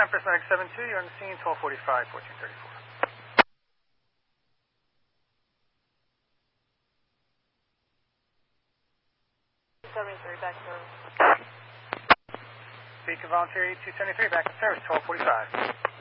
Empress Medic 72, you're on the scene, 1245, 1434. Back service. Beacon Volunteer 273, back in service, 1245.